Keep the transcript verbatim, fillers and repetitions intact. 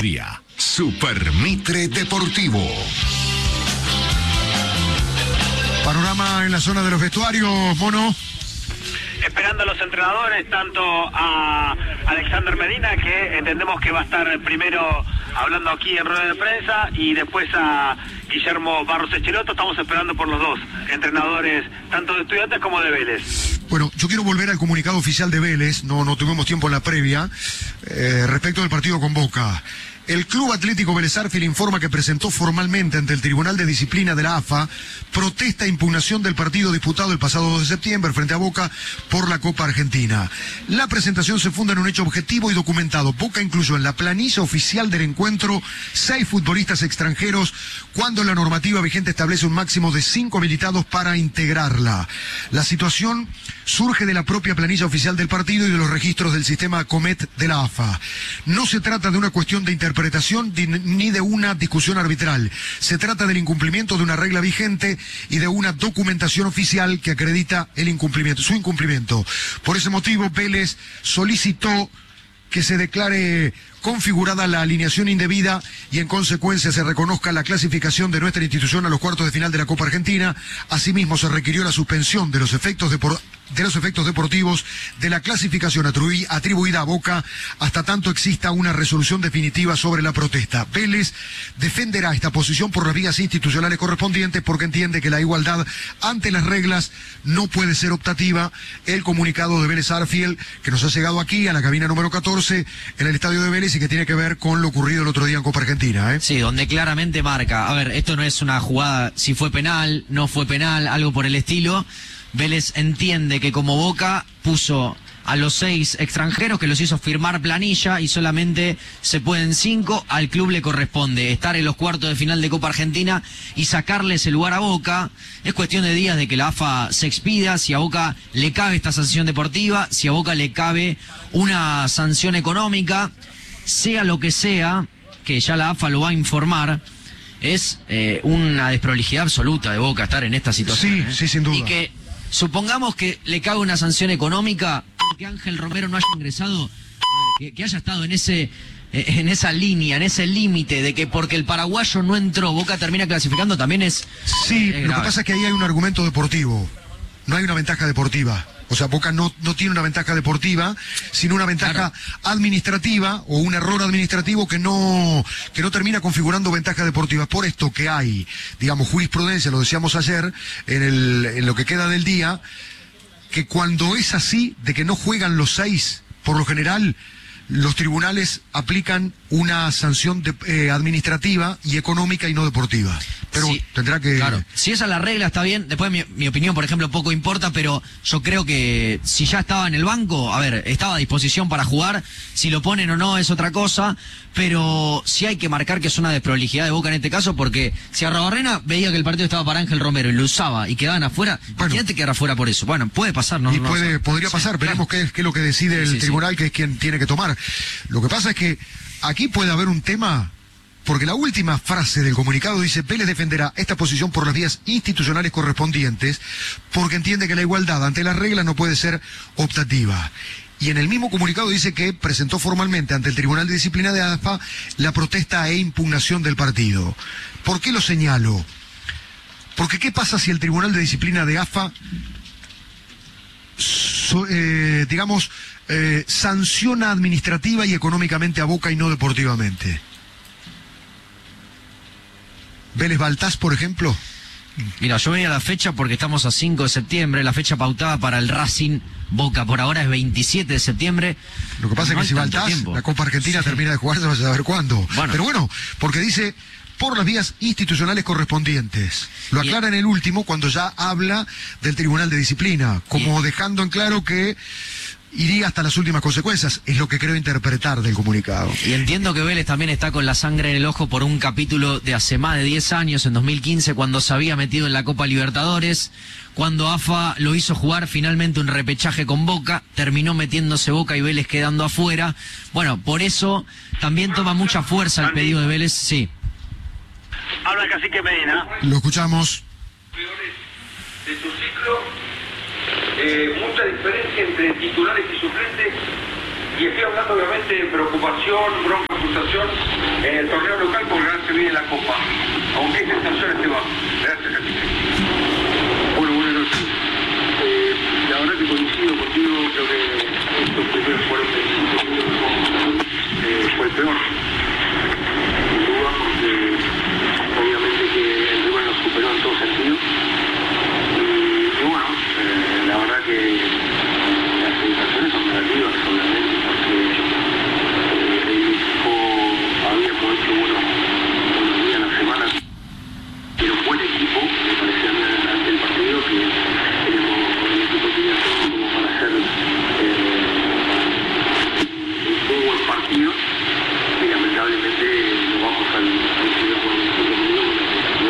Día. Super Mitre Deportivo. Panorama en la zona de los vestuarios, Mono. Esperando a los entrenadores, tanto a Alexander Medina, que entendemos que va a estar primero hablando aquí en rueda de prensa, y después a Guillermo Barros Echeloto. Estamos esperando por los dos entrenadores, tanto de Estudiantes como de Vélez. Bueno, yo quiero volver al comunicado oficial de Vélez, no, no tuvimos tiempo en la previa, eh, respecto del partido con Boca. El Club Atlético Vélez Sarsfield informa que presentó formalmente ante el Tribunal de Disciplina de la A F A protesta e impugnación del partido disputado el pasado dos de septiembre frente a Boca por la Copa Argentina. La presentación se funda en un hecho objetivo y documentado. Boca incluyó en la planilla oficial del encuentro seis futbolistas extranjeros cuando la normativa vigente establece un máximo de cinco habilitados para integrarla. La situación surge de la propia planilla oficial del partido y de los registros del sistema Comet de la A F A. No se trata de una cuestión de interpretación ni de una discusión arbitral. Se trata del incumplimiento de una regla vigente y de una documentación oficial que acredita el incumplimiento, su incumplimiento. Por ese motivo, Vélez solicitó que se declare configurada la alineación indebida y en consecuencia se reconozca la clasificación de nuestra institución a los cuartos de final de la Copa Argentina. Asimismo, se requirió la suspensión de los efectos depor- de los efectos deportivos de la clasificación atribu- atribuida a Boca hasta tanto exista una resolución definitiva sobre la protesta. Vélez defenderá esta posición por las vías institucionales correspondientes porque entiende que la igualdad ante las reglas no puede ser optativa. El comunicado de Vélez Sarsfield, que nos ha llegado aquí a la cabina número catorce en el estadio de Vélez y que tiene que ver con lo ocurrido el otro día en Copa Argentina, ¿eh? Sí, donde claramente marca, a ver, esto no es una jugada, si fue penal, no fue penal, algo por el estilo. Vélez entiende que como Boca puso a los seis extranjeros, que los hizo firmar planilla y solamente se pueden cinco, al club le corresponde estar en los cuartos de final de Copa Argentina y sacarle ese lugar a Boca. Es cuestión de días de que la A F A se expida, si a Boca le cabe esta sanción deportiva, si a Boca le cabe una sanción económica, sea lo que sea, que ya la A F A lo va a informar. Es eh, una desprolijidad absoluta de Boca estar en esta situación. Sí, ¿eh? sí, sin duda. Y que supongamos que le cabe una sanción económica, que Ángel Romero no haya ingresado, que, que haya estado en ese en esa línea, en ese límite de que porque el paraguayo no entró, Boca termina clasificando, también es... Sí, es lo grave. que pasa es que ahí hay un argumento deportivo. No hay una ventaja deportiva. O sea, Boca no, no tiene una ventaja deportiva, sino una ventaja Claro. administrativa o un error administrativo que no, que no termina configurando ventajas deportivas. Por esto que hay, digamos, jurisprudencia, lo decíamos ayer, en, el, en lo que queda del día, que cuando es así, de que no juegan los seis, por lo general, los tribunales aplican una sanción de, eh, administrativa y económica y no deportiva. Pero Sí, tendrá que... Claro, si esa es la regla está bien, después mi, mi opinión, por ejemplo, poco importa, pero yo creo que si ya estaba en el banco, a ver, estaba a disposición para jugar, si lo ponen o no es otra cosa, pero sí hay que marcar que es una desprolijidad de Boca en este caso, porque si Arrobarrena veía que el partido estaba para Ángel Romero y lo usaba y quedaban afuera, Bueno. imagínate quedar afuera por eso. Bueno, puede pasar, ¿no? Y no puede, sé. podría Sí, pasar, veremos claro. qué es, qué es lo que decide el Sí, sí, tribunal, sí. que es quien tiene que tomar. Lo que pasa es que aquí puede haber un tema, porque la última frase del comunicado dice: Vélez defenderá esta posición por las vías institucionales correspondientes, porque entiende que la igualdad ante las reglas no puede ser optativa. Y en el mismo comunicado dice que presentó formalmente ante el Tribunal de Disciplina de A F A la protesta e impugnación del partido. ¿Por qué lo señalo? Porque ¿qué pasa si el Tribunal de Disciplina de A F A, so, eh, digamos, eh, sanciona administrativa y económicamente a Boca y no deportivamente? Vélez Baltás, por ejemplo. Mira, yo venía a la fecha porque estamos a cinco de septiembre, la fecha pautada para el Racing Boca por ahora es veintisiete de septiembre. Lo que pasa No es que hay si tanto Baltás, tiempo. la Copa Argentina Sí. termina de jugarse, vas a saber cuándo. Bueno. Pero bueno, porque dice por las vías institucionales correspondientes. Lo Y- aclara en el último cuando ya habla del Tribunal de Disciplina, como Y- dejando en claro que iría hasta las últimas consecuencias, es lo que creo interpretar del comunicado. Y entiendo que Vélez también está con la sangre en el ojo por un capítulo de hace más de diez años, en dos mil quince, cuando se había metido en la Copa Libertadores, cuando A F A lo hizo jugar finalmente un repechaje con Boca, terminó metiéndose Boca y Vélez quedando afuera. Bueno, por eso también toma mucha fuerza el pedido de Vélez, sí. Habla el cacique Medina. Lo escuchamos. De su ciclo, eh, mucha diferencia entre titulares y suplentes, Y estoy hablando obviamente de preocupación, bronca, frustración en el torneo local por ganarse bien en la Copa. Aunque hay sensaciones te va. Gracias, capitán. Bueno, buenas noches. Eh, la verdad que coincido contigo, creo que estos primeros